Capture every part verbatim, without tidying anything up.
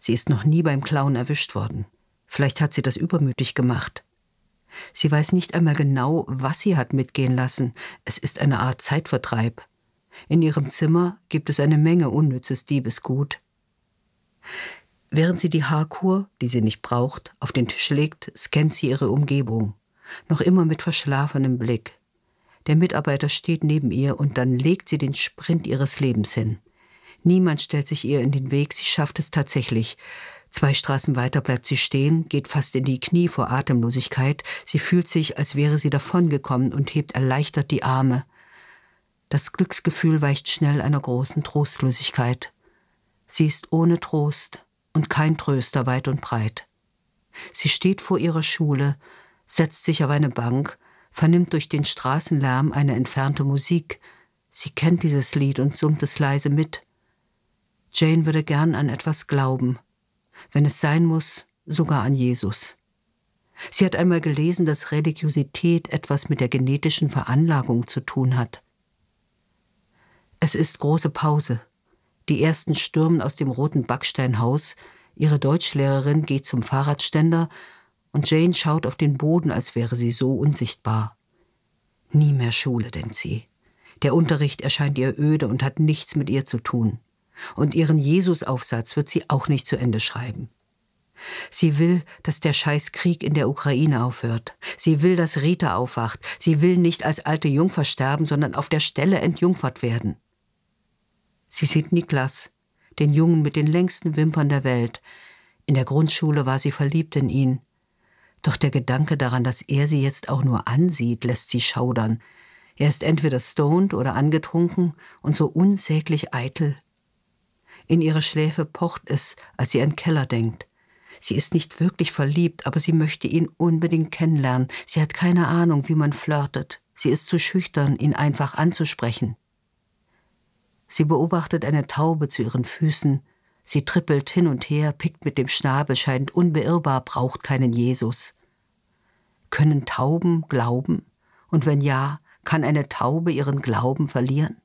Sie ist noch nie beim Klauen erwischt worden. Vielleicht hat sie das übermütig gemacht. Sie weiß nicht einmal genau, was sie hat mitgehen lassen. Es ist eine Art Zeitvertreib. In ihrem Zimmer gibt es eine Menge unnützes Diebesgut. Während sie die Haarkur, die sie nicht braucht, auf den Tisch legt, scannt sie ihre Umgebung. Noch immer mit verschlafenem Blick. Der Mitarbeiter steht neben ihr und dann legt sie den Sprint ihres Lebens hin. Niemand stellt sich ihr in den Weg, sie schafft es tatsächlich. Zwei Straßen weiter bleibt sie stehen, geht fast in die Knie vor Atemlosigkeit. Sie fühlt sich, als wäre sie davongekommen und hebt erleichtert die Arme. Das Glücksgefühl weicht schnell einer großen Trostlosigkeit. Sie ist ohne Trost und kein Tröster weit und breit. Sie steht vor ihrer Schule, setzt sich auf eine Bank, vernimmt durch den Straßenlärm eine entfernte Musik. Sie kennt dieses Lied und summt es leise mit. Jane würde gern an etwas glauben. Wenn es sein muss, sogar an Jesus. Sie hat einmal gelesen, dass Religiosität etwas mit der genetischen Veranlagung zu tun hat. Es ist große Pause. Die ersten stürmen aus dem roten Backsteinhaus, ihre Deutschlehrerin geht zum Fahrradständer und Jane schaut auf den Boden, als wäre sie so unsichtbar. Nie mehr Schule, denkt sie. Der Unterricht erscheint ihr öde und hat nichts mit ihr zu tun. Und ihren Jesus-Aufsatz wird sie auch nicht zu Ende schreiben. Sie will, dass der scheiß Krieg in der Ukraine aufhört. Sie will, dass Rita aufwacht. Sie will nicht als alte Jungfer sterben, sondern auf der Stelle entjungfert werden. Sie sieht Niklas, den Jungen mit den längsten Wimpern der Welt. In der Grundschule war sie verliebt in ihn. Doch der Gedanke daran, dass er sie jetzt auch nur ansieht, lässt sie schaudern. Er ist entweder stoned oder angetrunken und so unsäglich eitel. In ihre Schläfe pocht es, als sie an Keller denkt. Sie ist nicht wirklich verliebt, aber sie möchte ihn unbedingt kennenlernen. Sie hat keine Ahnung, wie man flirtet. Sie ist zu schüchtern, ihn einfach anzusprechen. Sie beobachtet eine Taube zu ihren Füßen. Sie trippelt hin und her, pickt mit dem Schnabel, scheint unbeirrbar, braucht keinen Jesus. Können Tauben glauben? Und wenn ja, kann eine Taube ihren Glauben verlieren?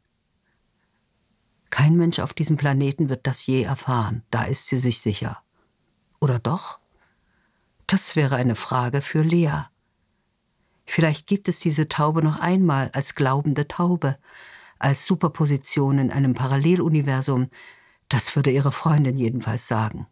Kein Mensch auf diesem Planeten wird das je erfahren, da ist sie sich sicher. Oder doch? Das wäre eine Frage für Lea. Vielleicht gibt es diese Taube noch einmal als glaubende Taube, als Superposition in einem Paralleluniversum. Das würde ihre Freundin jedenfalls sagen.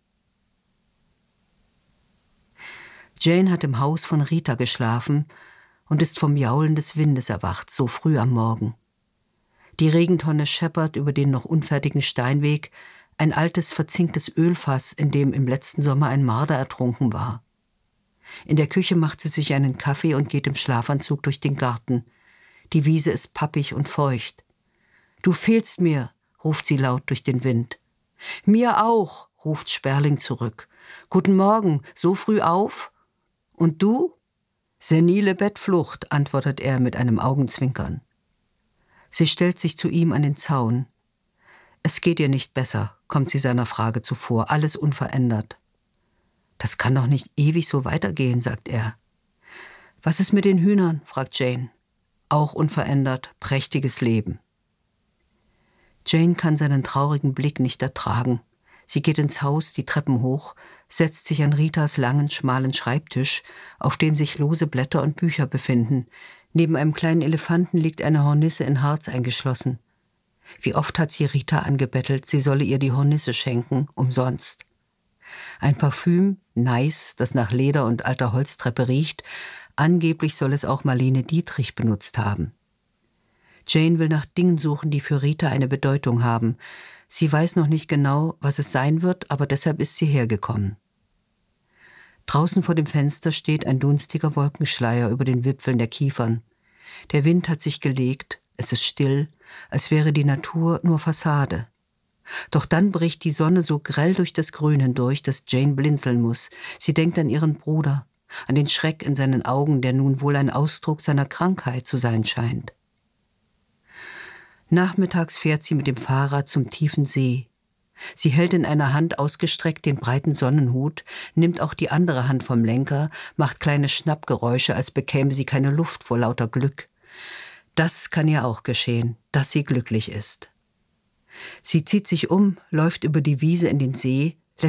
Jane hat im Haus von Rita geschlafen und ist vom Jaulen des Windes erwacht, so früh am Morgen. Die Regentonne scheppert über den noch unfertigen Steinweg, ein altes, verzinktes Ölfass, in dem im letzten Sommer ein Marder ertrunken war. In der Küche macht sie sich einen Kaffee und geht im Schlafanzug durch den Garten. Die Wiese ist pappig und feucht. »Du fehlst mir«, ruft sie laut durch den Wind. »Mir auch«, ruft Sperling zurück. »Guten Morgen, so früh auf? Und du?« »Senile Bettflucht«, antwortet er mit einem Augenzwinkern. Sie stellt sich zu ihm an den Zaun. »Es geht ihr nicht besser«, kommt sie seiner Frage zuvor, alles unverändert. »Das kann doch nicht ewig so weitergehen«, sagt er. »Was ist mit den Hühnern?«, fragt Jane. Auch unverändert, prächtiges Leben. Jane kann seinen traurigen Blick nicht ertragen. Sie geht ins Haus, die Treppen hoch, setzt sich an Ritas langen, schmalen Schreibtisch, auf dem sich lose Blätter und Bücher befinden. Neben einem kleinen Elefanten liegt eine Hornisse in Harz eingeschlossen. Wie oft hat sie Rita angebettelt, sie solle ihr die Hornisse schenken, umsonst. Ein Parfüm, Nice, das nach Leder und alter Holztreppe riecht, angeblich soll es auch Marlene Dietrich benutzt haben. Jane will nach Dingen suchen, die für Rita eine Bedeutung haben. Sie weiß noch nicht genau, was es sein wird, aber deshalb ist sie hergekommen. Draußen vor dem Fenster steht ein dunstiger Wolkenschleier über den Wipfeln der Kiefern. Der Wind hat sich gelegt, es ist still, als wäre die Natur nur Fassade. Doch dann bricht die Sonne so grell durch das Grün hindurch, dass Jane blinzeln muss. Sie denkt an ihren Bruder, an den Schreck in seinen Augen, der nun wohl ein Ausdruck seiner Krankheit zu sein scheint. Nachmittags fährt sie mit dem Fahrrad zum tiefen See. Sie hält in einer Hand ausgestreckt den breiten Sonnenhut, nimmt auch die andere Hand vom Lenker, macht kleine Schnappgeräusche, als bekäme sie keine Luft vor lauter Glück. Das kann ihr auch geschehen, dass sie glücklich ist. Sie zieht sich um, läuft über die Wiese in den See,